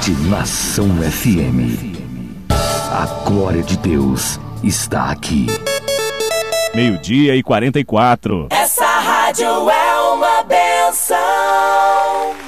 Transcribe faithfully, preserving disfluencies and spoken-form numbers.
Rede Nação F M. A glória de Deus está aqui. Meio-dia e quarenta e quatro. Essa rádio é uma bênção.